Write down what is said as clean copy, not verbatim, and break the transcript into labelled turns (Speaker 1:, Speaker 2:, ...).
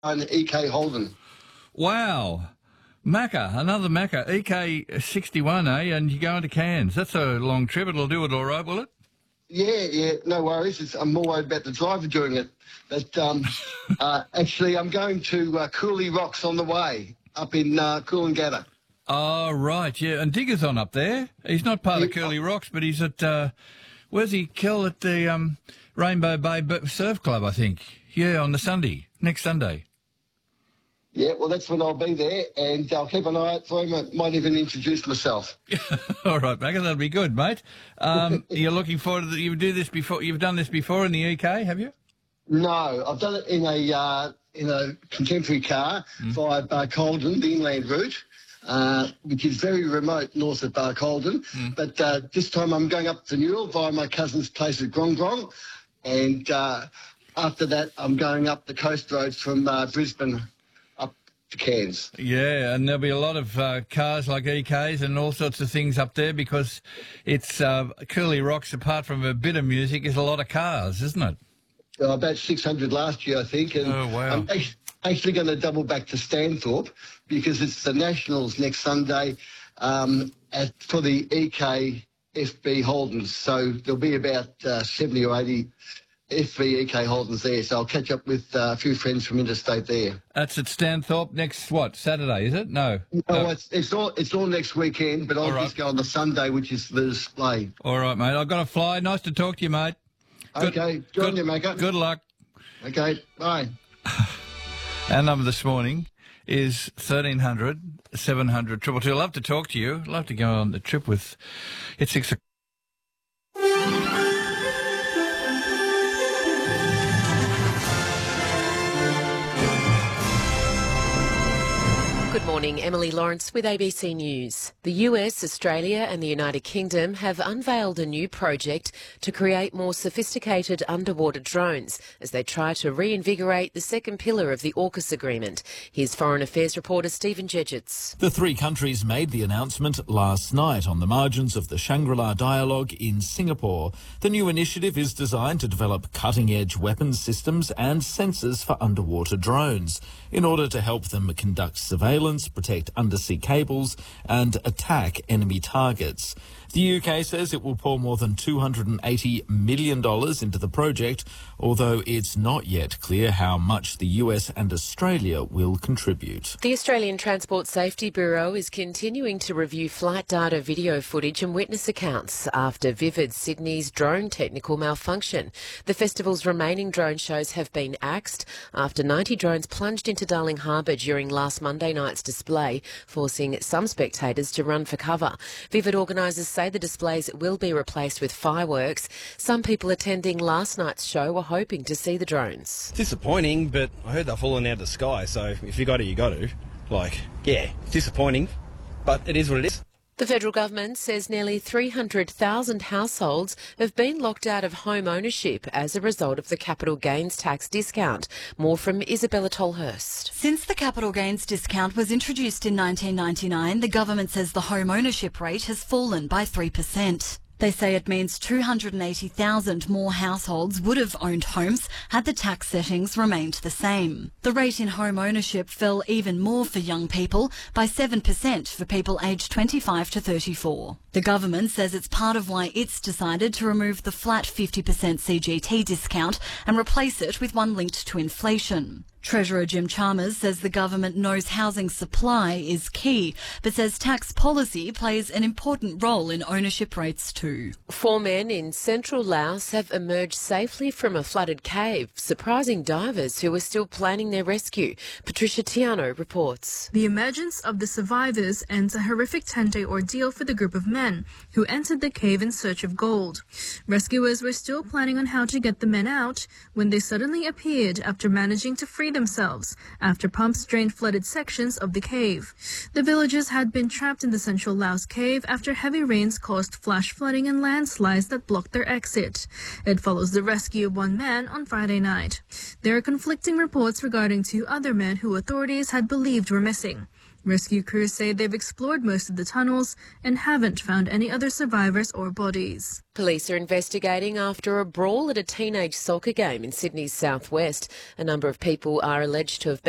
Speaker 1: and EK Holden.
Speaker 2: Wow. Macca, another Macca, EK61, eh? And you're going to Cairns. That's a long trip. It'll do it all right, will it?
Speaker 1: Yeah, no worries. I'm more worried about the driver doing it. But actually, I'm going to Cooley Rocks on the way, up in Coolangatta.
Speaker 2: Oh, right, yeah. And Digger's on up there. He's not part of Curly Rocks, but he's at, where's he? Kill at the Rainbow Bay Surf Club, I think. Yeah, on the Sunday, next Sunday.
Speaker 1: Yeah, well, that's when I'll be there, and I'll keep an eye out for him. I might even introduce myself.
Speaker 2: All right, Macca, that'll be good, mate. You're looking forward to that. You do this before. You've done this before in the EK, have you?
Speaker 1: No, I've done it in a contemporary car via Barcaldine, the inland route, which is very remote north of Barcaldine. But this time I'm going up to Newell via my cousin's place at Grong Grong, and after that I'm going up the coast roads from Brisbane up to Cairns.
Speaker 2: Yeah, and there'll be a lot of cars like EKs and all sorts of things up there because it's Curly Rocks, apart from a bit of music, is a lot of cars, isn't it?
Speaker 1: About 600 last year, I think. And
Speaker 2: oh, wow.
Speaker 1: I'm actually going to double back to Stanthorpe because it's the Nationals next Sunday for the EK FB Holdens. So there'll be about 70 or 80 FB EK Holdens there. So I'll catch up with a few friends from interstate there.
Speaker 2: That's at Stanthorpe next, Saturday, is it? No.
Speaker 1: No, it's all next weekend, but I'll just go on the Sunday, which is the display.
Speaker 2: All right, mate. I've got to fly. Nice to talk to you, mate.
Speaker 1: Okay, good on you, Macca.
Speaker 2: Good luck.
Speaker 1: Okay, bye.
Speaker 2: Our number this morning is 1300 700 222. Love to talk to you. Love to go on the trip with. It's 6 o'clock.
Speaker 3: Good morning, Emily Lawrence with ABC News. The US, Australia and the United Kingdom have unveiled a new project to create more sophisticated underwater drones as they try to reinvigorate the second pillar of the AUKUS agreement. Here's Foreign Affairs reporter Stephen Jedgetts.
Speaker 4: The three countries made the announcement last night on the margins of the Shangri-La Dialogue in Singapore. The new initiative is designed to develop cutting-edge weapons systems and sensors for underwater drones in order to help them conduct surveillance, protect undersea cables and attack enemy targets. The UK says it will pour more than $280 million into the project, although it's not yet clear how much the US and Australia will contribute.
Speaker 3: The Australian Transport Safety Bureau is continuing to review flight data, video footage and witness accounts after Vivid Sydney's drone technical malfunction. The festival's remaining drone shows have been axed after 90 drones plunged into Darling Harbour during last Monday night's display, forcing some spectators to run for cover. Vivid organisers say the displays will be replaced with fireworks. Some people attending last night's show were hoping to see the drones.
Speaker 5: Disappointing, but I heard they're falling out of the sky, so if you got it, you got to. Disappointing, but it is what it is.
Speaker 3: The federal government says nearly 300,000 households have been locked out of home ownership as a result of the capital gains tax discount. More from Isabella Tolhurst.
Speaker 6: Since the capital gains discount was introduced in 1999, the government says the home ownership rate has fallen by 3%. They say it means 280,000 more households would have owned homes had the tax settings remained the same. The rate in home ownership fell even more for young people, by 7% for people aged 25 to 34. The government says it's part of why it's decided to remove the flat 50% CGT discount and replace it with one linked to inflation. Treasurer Jim Chalmers says the government knows housing supply is key, but says tax policy plays an important role in ownership rates too.
Speaker 3: 4 men in central Laos have emerged safely from a flooded cave, surprising divers who are still planning their rescue. Patricia Tiano reports.
Speaker 7: The emergence of the survivors ends a horrific 10-day ordeal for the group of men who entered the cave in search of gold. Rescuers were still planning on how to get the men out when they suddenly appeared after managing to free themselves after pumps drained flooded sections of the cave. The villagers had been trapped in the central Laos cave after heavy rains caused flash flooding and landslides that blocked their exit. It follows the rescue of one man on Friday night. There are conflicting reports regarding 2 other men who authorities had believed were missing. Rescue crews say they've explored most of the tunnels and haven't found any other survivors or bodies.
Speaker 3: Police are investigating after a brawl at a teenage soccer game in Sydney's southwest. A number of people are alleged to have been